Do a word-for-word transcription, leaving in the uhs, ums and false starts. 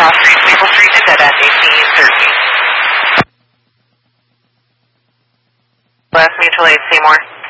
Cross Street, Maple Street to dead end, eighteen thirteen. West Mutual Aid, Seymour.